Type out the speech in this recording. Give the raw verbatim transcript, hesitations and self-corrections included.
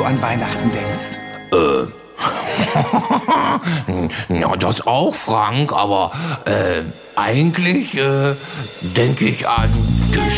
an Weihnachten denkst? Äh. Ja, das auch, Frank, aber äh, eigentlich äh, denke ich an